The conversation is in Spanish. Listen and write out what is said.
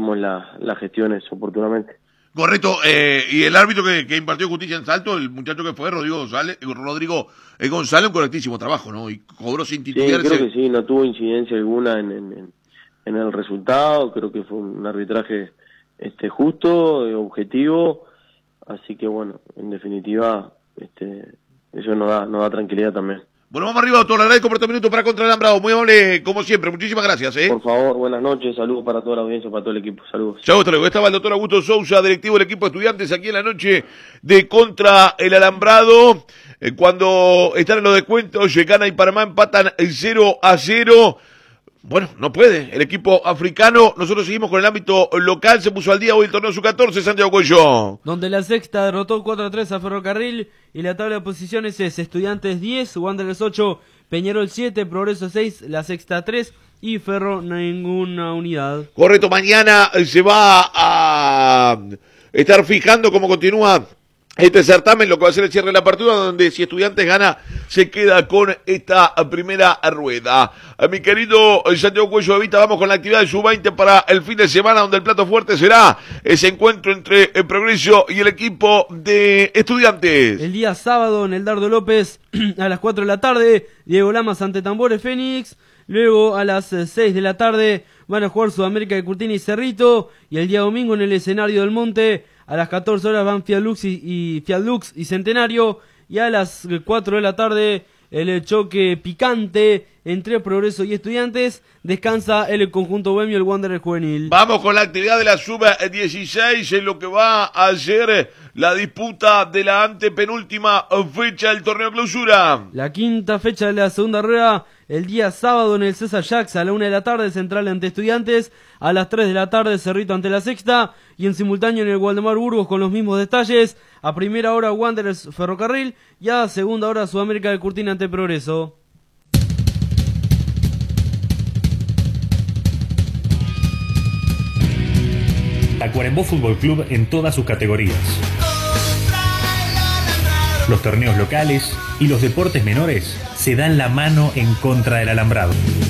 hicimos las gestiones oportunamente. Correcto, y el árbitro que impartió justicia en Salto, el muchacho que fue Rodrigo González, un correctísimo trabajo, ¿no? Y cobró sin titubearse. Sí, creo que sí, no tuvo incidencia alguna en el resultado, creo que fue un arbitraje justo, objetivo, así que bueno, en definitiva, eso nos da tranquilidad también. Bueno, vamos arriba, doctor. Le agradezco por estos minutos para Contra el Alambrado. Muy amable, como siempre. Muchísimas gracias, Por favor, buenas noches. Saludos para toda la audiencia, para todo el equipo. Saludos. Chau, hasta luego. Estaba el doctor Augusto Sousa, directivo del equipo de Estudiantes, aquí en la noche de Contra el Alambrado. Cuando están en los descuentos, Yecana y Panamá empatan 0-0. Bueno, no puede. El equipo africano, nosotros seguimos con el ámbito local, se puso al día hoy el torneo Sub-14, Santiago Cuello. Donde la Sexta derrotó 4-3 a Ferrocarril y la tabla de posiciones es Estudiantes 10, Wanderers 8, Peñarol 7, Progreso 6, la Sexta 3 y Ferro ninguna unidad. Correcto, mañana se va a estar fijando cómo continúa este certamen, lo que va a ser el cierre de la apertura, donde si Estudiantes gana, se queda con esta primera rueda. A mi querido Santiago Cuello de Vita, vamos con la actividad de Sub-20 para el fin de semana, donde el plato fuerte será ese encuentro entre el Progreso y el equipo de Estudiantes. El día sábado en el Dardo López, a las 4 de la tarde, Diego Lamas ante Tambores Fénix. Luego a las 6 de la tarde van a jugar Sudamérica de Curtini y Cerrito. Y el día domingo en el escenario del Monte, a las 14 horas van Fiatlux y Centenario. Y a las 4 de la tarde el choque picante entre Progreso y Estudiantes. Descansa el conjunto bohemio, el Wanderer juvenil. Vamos con la actividad de la Sub-16 en lo que va a ser la disputa de la antepenúltima fecha del torneo clausura. La quinta fecha de la segunda rueda, el día sábado en el César Jacks a la 1 de la tarde, Central ante Estudiantes. A las 3 de la tarde, Cerrito ante la Sexta. Y en simultáneo en el Waldemar Burgos con los mismos detalles. A primera hora, Wanderers Ferrocarril. Y a segunda hora, Sudamérica de Curtini ante Progreso. Tacuarembó Fútbol Club en todas sus categorías. Los torneos locales y los deportes menores se dan la mano en Contra del Alambrado.